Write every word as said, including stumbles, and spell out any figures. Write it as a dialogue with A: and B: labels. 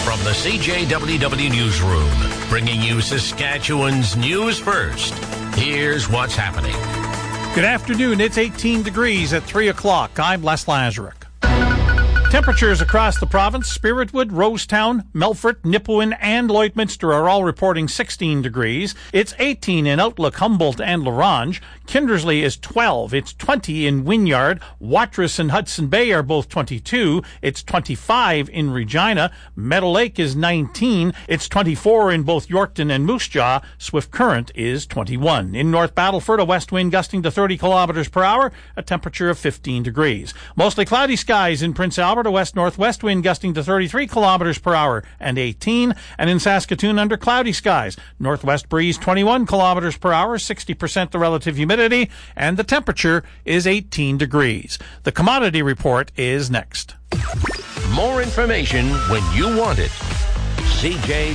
A: From the C J W W Newsroom, bringing you Saskatchewan's news first. Here's what's happening.
B: Good afternoon. It's eighteen degrees at three o'clock. I'm Les Lazaruk. Temperatures across the province, Spiritwood, Rosetown, Melfort, Nipawin, and Lloydminster are all reporting sixteen degrees. It's eighteen in Outlook, Humboldt, and La Ronge. Kindersley is twelve. It's twenty in Wynyard. Watrous and Hudson Bay are both twenty-two. It's twenty-five in Regina. Meadow Lake is nineteen. It's twenty-four in both Yorkton and Moose Jaw. Swift Current is twenty-one. In North Battleford, a west wind gusting to thirty kilometers per hour, a temperature of fifteen degrees. Mostly cloudy skies in Prince Albert, a west-northwest wind gusting to thirty-three kilometers per hour and eighteen. And in Saskatoon, under cloudy skies, northwest breeze twenty-one kilometers per hour, sixty percent the relative humidity, and the temperature is eighteen degrees. The commodity report is next.
A: More information when you want it. C J